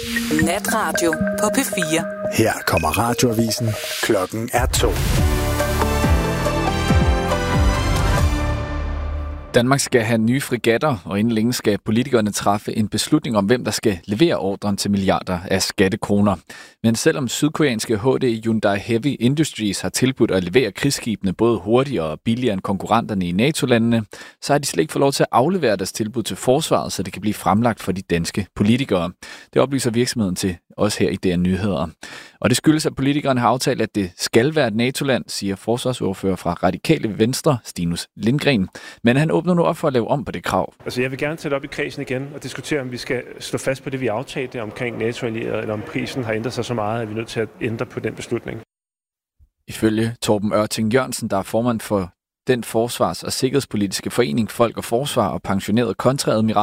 Natradio på P4. Her kommer radioavisen. Klokken er 2. Danmark skal have nye fregatter, og inden længe skal politikerne træffe en beslutning om, hvem der skal levere ordren til milliarder af skattekroner. Men selvom sydkoreanske HD Hyundai Heavy Industries har tilbudt at levere krigsskibene både hurtigere og billigere end konkurrenterne i NATO-landene, så har de slet ikke fået lov til at aflevere deres tilbud til forsvaret, så det kan blive fremlagt for de danske politikere. Det oplyser virksomheden til os her i DR Nyheder. Og det skyldes, at politikerne har aftalt, at det skal være et NATO-land, siger forsvarsordfører fra Radikale Venstre, Stinus Lindgren. Men han åbner nu op for at lave om på det krav. Altså jeg vil gerne tage det op i kredsen igen og diskutere, om vi skal stå fast på det, vi aftalte omkring NATO-allierede, eller om prisen har ændret sig så meget, at vi er nødt til at ændre på den beslutning. Ifølge Torben Ørting Jørgensen, der er formand for den forsvars- og sikkerhedspolitiske forening Folk og Forsvar og pensioneret kontreadmiral,